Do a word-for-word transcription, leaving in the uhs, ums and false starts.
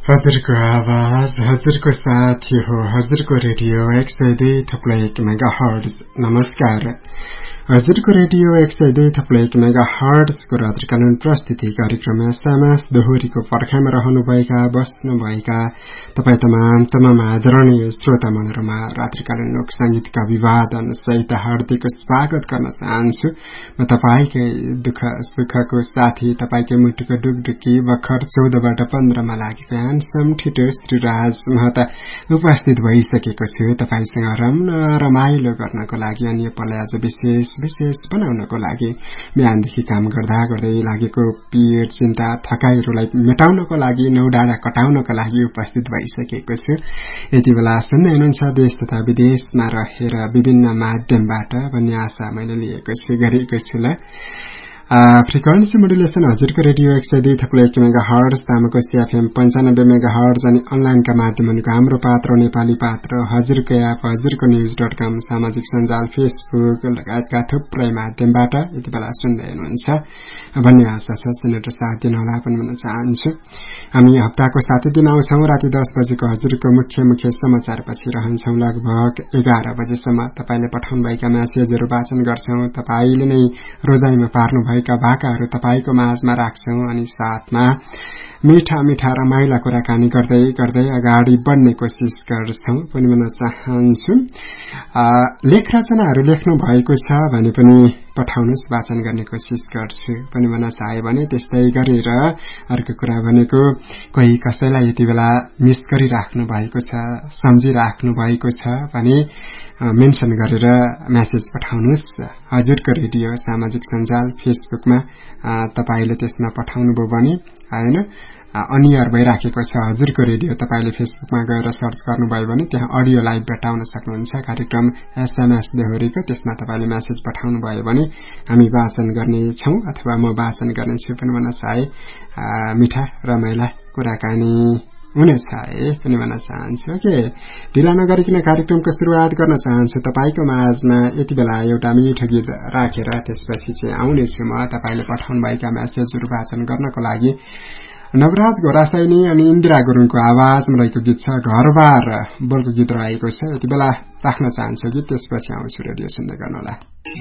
हजुरको आवाज हजुरको साथी हो हजुरको रेडियो एक सय दुई थप्लो एक मेगा हर्ट्ज। नमस्कार, हजुरको रेडियो एक सय दुई थप्लो एक मेगा हर्ट्जको रात्रिकालीन प्रस्तुति कार्यक्रम एसएमएस दोहोरीको पर्खाइमा रहनुभएका बस्नुभएका तपाईँ तमाम तमाम आदरणीय श्रोता मनोरमा रात्रिकालीन लोक संगीतका विवादन सहित हार्दिक स्वागत गर्न चाहन्छु। म तपाईँकै दुःख सुखको साथी, तपाईँकै मुटुको डुकडुकी भर्खर चौधबाट पन्ध्रमा लागेको ह्यान्डसम ठिटो श्रीराज महता उपस्थित भइसकेको छु तपाईसँग रम्न रमाइलो गर्नको लागि अनि यो पल आज विशेष विशेष बनाउनको लागि बिहानदेखि काम गर्दा गर्दै लागेको पीड चिन्ता थकाइहरूलाई मेटाउनको लागि नौडाँडा कटाउनको लागि उपस्थित भइसकेको छु। यति बेला सुन्दै हुनुहुन्छ देश तथा विदेशमा रहेर विभिन्न माध्यमबाट भन्ने आशा मैले लिएको छु गरेको छु। ल फ्रिक्वेन्सी मोडुलेसन हजुरको रेडियो एक सय दुई थप्लो एक मेगा हर्ट्ज, तामाकोसी एफएम पन्चानब्बे मेगा हर्ट्ज अनि अनलाइनका माध्यमहरूको हाम्रो पात्र नेपाली पात्र हजुरको एप हजुरको न्यूज डट कम सामाजिक सञ्जाल फेसबुक लगायतका थुप्रै माध्यमबाट यति बेला सुन्दै हुनुहुन्छ भन्ने आशा छ। सुनेर साथ दिनुहोला पनि भन्न चाहन्छु। हामी हप्ताको सातै दिन आउँछौं राति दस बजेको हजुरको मुख्य मुख्य समाचारपछि रहन्छौं लगभग एघार बजेसम्म। तपाईले पठाउनुभएका म्यासेजहरू वाचन गर्छौं, तपाईले नै रोजाइमा पार्नुभएका भाकाहरू तपाईको माझमा राख्छौं अनि साथमा मिठा मिठा रमाइला कुराकानी गर्दै गर्दै अगाडि बढ्ने कोसिस गर्छौं पनि भन्न चाहन्छु। लेख रचनाहरू लेख्नु भएको छ भने पनि पठाउनुस्, वाचन गर्ने कोसिस गर्छु पनि भन्न चाहे भने। त्यस्तै गरेर अर्को कुरा भनेको कोही कसैलाई यति बेला मिस गरिराख्नु भएको छ, सम्झिराख्नु भएको छ भने मेन्सन गरेर म्यासेज पठाउनुस्। हजुरको रेडियो सामाजिक सञ्जाल फेसबुकमा तपाईले त्यसमा पठाउनुभयो भने हैन अनियर भइराखेको छ हजुरको रेडियो, तपाईले फेसबुकमा गएर सर्च गर्नुभयो भने त्यहाँ अडियो लाइभ भेटाउन सक्नुहुन्छ कार्यक्रम एसएमएस दोहोरीको। त्यसमा तपाईले म्यासेज पठाउनु भयो भने हामी वाचन गर्नेछौं अथवा म वाचन गर्नेछु पनि भन्न चाहे। मिठा रमाइला कुराकानी हुनेछ है पनि भन्न चाहन्छु। के ढिला नगरिकन कार्यक्रमको सुरुवात गर्न चाहन्छु तपाईको माझमा यति बेला एउटा मिठो गीत राखेर त्यसपछि चाहिँ आउनेछु म तपाईले पठाउनु भएका म्यासेजहरू वाचन गर्नको लागि। नवराज घोरासैनी अनि इन्दिरा गुरुङको आवाजमा रहेको गीत छ घरबार बोलको गीत रहेको छ, यति बेला राख्न चाहन्छु गीत, त्यसपछि आउँछु। रेडियो सुन्दै गर्नुहोला।